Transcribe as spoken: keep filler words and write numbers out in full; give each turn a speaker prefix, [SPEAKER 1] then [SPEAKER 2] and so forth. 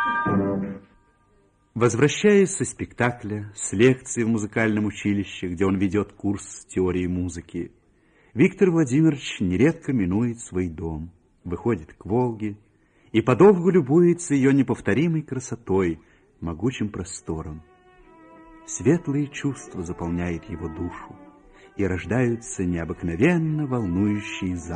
[SPEAKER 1] Возвращаясь со спектакля, с лекции в музыкальном училище, где он ведет курс теории музыки, Виктор Владимирович нередко минует свой дом, выходит к Волге и подолгу любуется ее неповторимой красотой, могучим простором. Светлые чувства заполняют его душу, и рождаются необыкновенно волнующие замыслы.